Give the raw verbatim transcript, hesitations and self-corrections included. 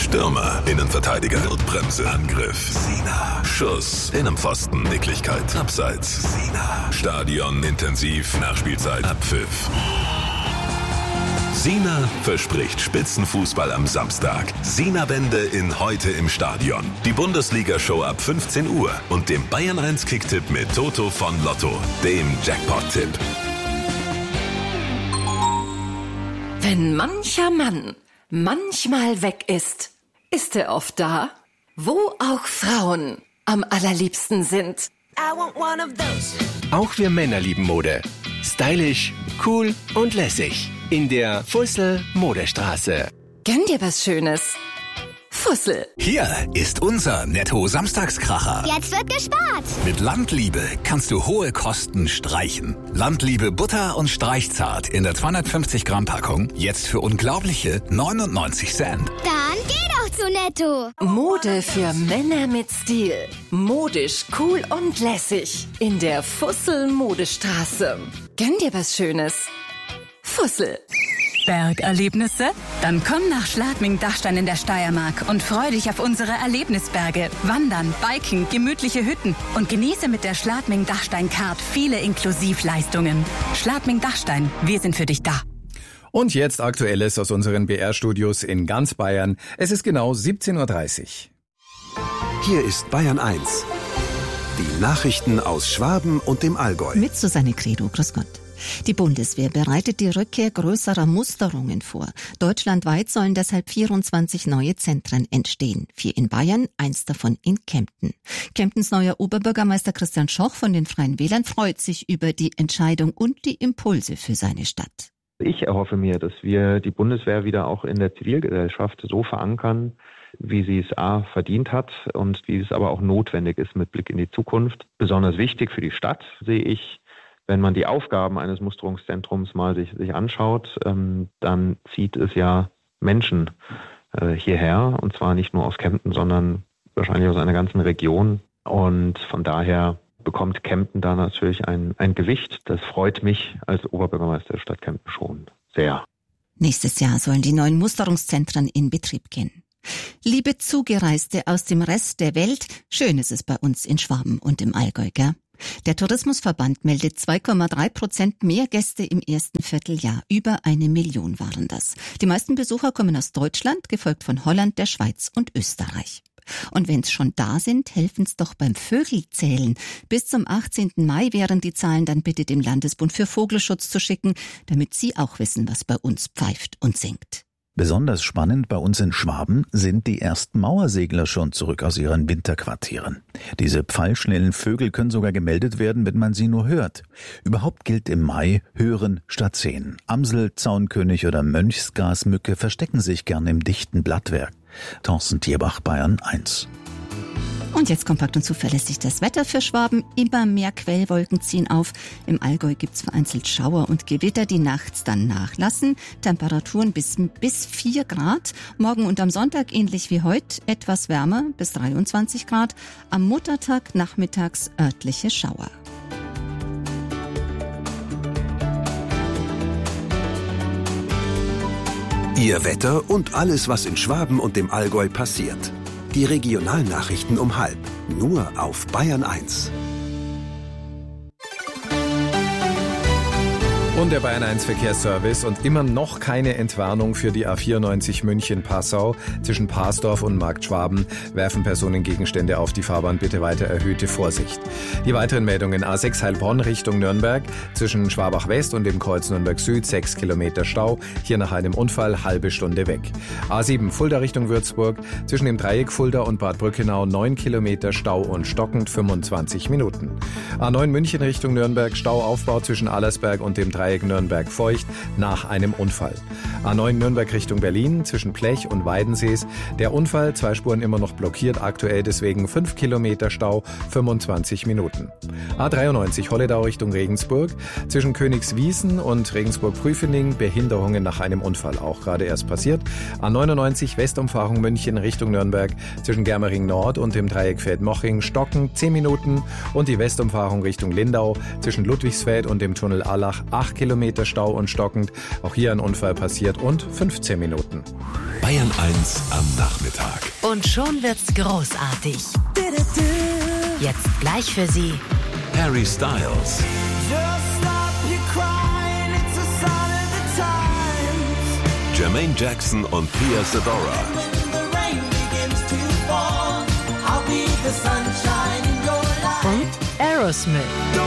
Stürmer, Innenverteidiger, Notbremse, Angriff, Sina, Schuss, Innenpfosten, Nicklichkeit, Abseits, Sina, Stadion, intensiv, Nachspielzeit, Abpfiff. Sina verspricht Spitzenfußball am Samstag. Sina-Wende in Heute im Stadion. Die Bundesliga-Show ab fünfzehn Uhr und dem Bayern eins Kicktipp mit Toto von Lotto, dem Jackpot-Tipp. Wenn mancher Mann manchmal weg ist, ist er oft da, wo auch Frauen am allerliebsten sind. Auch wir Männer lieben Mode. Stylisch, cool und lässig. In der Fussel Modestraße. Gönn dir was Schönes. Fussel. Hier ist unser Netto-Samstagskracher. Jetzt wird gespart. Mit Landliebe kannst du hohe Kosten streichen. Landliebe Butter und Streichzart in der zweihundertfünfzig Gramm Packung. Jetzt für unglaubliche neunundneunzig Cent. Dann geh doch zu Netto. Mode für Männer mit Stil. Modisch, cool und lässig. In der Fussel Modestraße. Gönn dir was Schönes. Fussel. Bergerlebnisse? Dann komm nach Schladming-Dachstein in der Steiermark und freu dich auf unsere Erlebnisberge. Wandern, Biken, gemütliche Hütten und genieße mit der Schladming-Dachstein-Card viele Inklusivleistungen. Schladming-Dachstein, wir sind für dich da. Und jetzt Aktuelles aus unseren B R-Studios in ganz Bayern. Es ist genau siebzehn Uhr dreißig. Hier ist Bayern eins. Die Nachrichten aus Schwaben und dem Allgäu. Mit Susanne Credo, grüß Gott. Die Bundeswehr bereitet die Rückkehr größerer Musterungen vor. Deutschlandweit sollen deshalb vierundzwanzig neue Zentren entstehen. Vier in Bayern, eins davon in Kempten. Kemptens neuer Oberbürgermeister Christian Schoch von den Freien Wählern freut sich über die Entscheidung und die Impulse für seine Stadt. Ich erhoffe mir, dass wir die Bundeswehr wieder auch in der Zivilgesellschaft so verankern, wie sie es A verdient hat und wie es aber auch notwendig ist mit Blick in die Zukunft. Besonders wichtig für die Stadt sehe ich, wenn man die Aufgaben eines Musterungszentrums mal sich, sich anschaut, ähm, dann zieht es ja Menschen äh, hierher, und zwar nicht nur aus Kempten, sondern wahrscheinlich aus einer ganzen Region. Und von daher bekommt Kempten da natürlich ein, ein Gewicht. Das freut mich als Oberbürgermeister der Stadt Kempten schon sehr. Nächstes Jahr sollen die neuen Musterungszentren in Betrieb gehen. Liebe Zugereiste aus dem Rest der Welt, schön ist es bei uns in Schwaben und im Allgäu, gell? Der Tourismusverband meldet zwei Komma drei Prozent mehr Gäste im ersten Vierteljahr. Über eine Million waren das. Die meisten Besucher kommen aus Deutschland, gefolgt von Holland, der Schweiz und Österreich. Und wenn's schon da sind, helfen's doch beim Vögelzählen. Bis zum achtzehnten Mai wären die Zahlen dann bitte dem Landesbund für Vogelschutz zu schicken, damit Sie auch wissen, was bei uns pfeift und singt. Besonders spannend bei uns in Schwaben sind die ersten Mauersegler schon zurück aus ihren Winterquartieren. Diese pfeilschnellen Vögel können sogar gemeldet werden, wenn man sie nur hört. Überhaupt gilt im Mai hören statt sehen. Amsel, Zaunkönig oder Mönchsgrasmücke verstecken sich gern im dichten Blattwerk. Thorsten Tierbach, Bayern eins. Und jetzt kompakt und zuverlässig das Wetter für Schwaben. Immer mehr Quellwolken ziehen auf. Im Allgäu gibt's vereinzelt Schauer und Gewitter, die nachts dann nachlassen. Temperaturen bis, bis vier Grad. Morgen und am Sonntag ähnlich wie heute, etwas wärmer, bis dreiundzwanzig Grad. Am Muttertag nachmittags örtliche Schauer. Ihr Wetter und alles, was in Schwaben und dem Allgäu passiert. Die Regionalnachrichten um halb. Nur auf Bayern eins. Und der Bayern eins Verkehrsservice und immer noch keine Entwarnung für die A vierundneunzig München-Passau. Zwischen Parsdorf und Marktschwaben werfen Personengegenstände auf die Fahrbahn. Bitte weiter erhöhte Vorsicht. Die weiteren Meldungen: A sechs Heilbronn Richtung Nürnberg. Zwischen Schwabach West und dem Kreuz Nürnberg Süd sechs Kilometer Stau. Hier nach einem Unfall halbe Stunde weg. A sieben Fulda Richtung Würzburg. Zwischen dem Dreieck Fulda und Bad Brückenau neun Kilometer Stau und stockend fünfundzwanzig Minuten. A neun München Richtung Nürnberg. Stauaufbau zwischen Allersberg und dem Dreieck Nürnberg-Feucht nach einem Unfall. A neun Nürnberg Richtung Berlin zwischen Plech und Weidensees. Der Unfall, zwei Spuren immer noch blockiert, aktuell deswegen fünf Kilometer Stau, fünfundzwanzig Minuten. A dreiundneunzig Holledau Richtung Regensburg. Zwischen Königswiesen und Regensburg-Prüfening Behinderungen nach einem Unfall, auch gerade erst passiert. A neunundneunzig Westumfahrung München Richtung Nürnberg. Zwischen Germering Nord und dem Dreieck Feldmoching stocken zehn Minuten. Und die Westumfahrung Richtung Lindau zwischen Ludwigsfeld und dem Tunnel Allach acht Kilometer Stau und stockend. Auch hier ein Unfall passiert und fünfzehn Minuten. Bayern eins am Nachmittag. Und schon wird's großartig. Jetzt gleich für Sie Harry Styles. Jermaine Jackson und Pia Sedora. und Aerosmith.